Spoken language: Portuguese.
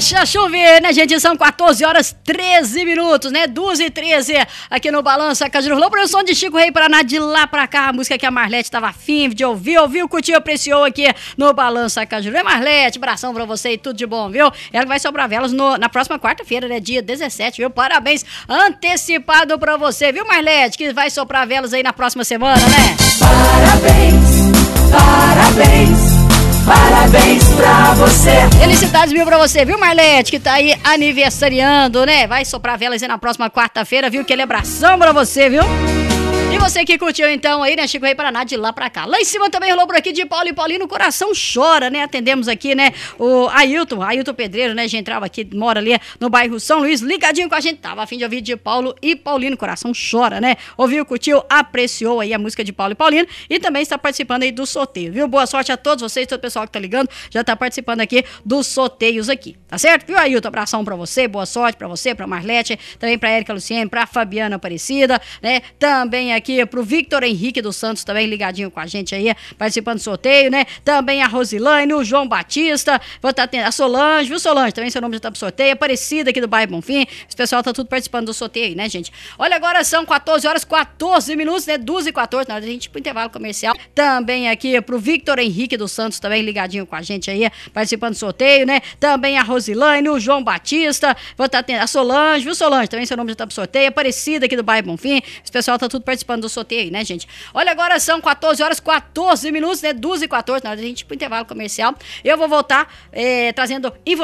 Deixa chover, né, gente? São 14 horas 13 minutos, né? 2h13 aqui no Balança Cajuru. Rolou pro som de Chico Rei Paraná de lá pra cá. A música que a Marlete tava afim de ouvir. Ouviu, curtiu, apreciou aqui no Balança Cajuru. É Marlete, abração pra você e tudo de bom, viu? Ela vai sobrar velas na próxima quarta-feira, né? Dia 17, viu? Parabéns antecipado pra você, viu, Marlete? Que vai soprar velas aí na próxima semana, né? Parabéns, parabéns. Parabéns pra você. Felicidades mil pra você, viu, Marlete? Que tá aí aniversariando, né? Vai soprar velas aí na próxima quarta-feira, viu? Que abração pra você, viu? E você que curtiu então aí, né, Chico Rei Paraná de lá pra cá. Lá em cima também rolou por aqui de Paulo e Paulino, o coração chora, né? Atendemos aqui, né, o Ailton Pedreiro, né? A gente entrava aqui, mora ali no bairro São Luís, ligadinho com a gente. Tava a fim de ouvir de Paulo e Paulino, coração chora, né? Ouviu, curtiu, apreciou aí a música de Paulo e Paulino e também está participando aí do sorteio, viu? Boa sorte a todos vocês, todo o pessoal que tá ligando, já tá participando aqui dos sorteios aqui, tá certo? Viu, Ailton? Abração pra você, boa sorte pra você, pra Marlete, também pra Érica Luciene, pra Fabiana Aparecida, né? Também aqui pro Victor Henrique dos Santos, também ligadinho com a gente aí, participando do sorteio, né? Também a Rosilane, o João Batista, a Solange, viu, Solange? Também seu nome já tá pro sorteio, Aparecida aqui do bairro Bonfim, esse pessoal tá tudo participando do sorteio aí, né, gente? Olha, agora são 14 horas 14 minutos, né? 2h14, na hora da gente ir pro intervalo comercial. Também aqui pro Victor Henrique dos Santos, também ligadinho com a gente aí, participando do sorteio, né? Também a Rosilane, o João Batista, a Solange, viu, Solange? Também seu nome já tá pro sorteio, Aparecida aqui do bairro Bonfim, esse pessoal tá tudo participando do sorteio aí, né, gente? Olha, agora são 14 horas 14 minutos, né? 2h14, na hora da gente ir pro intervalo comercial. Eu vou voltar trazendo informações